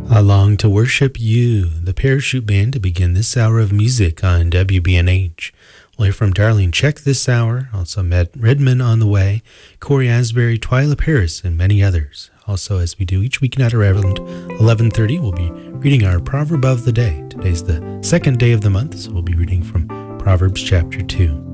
I long to worship you, the Parachute Band, to begin this hour of music on WBNH. We'll hear from Darlene Check this hour, also Matt Redman on the way, Corey Asbury, Twyla Paris, and many others. Also, as we do each weeknight around 11:30, we'll be reading our Proverb of the Day. Today's the second day of the month, so we'll be reading from Proverbs chapter 2.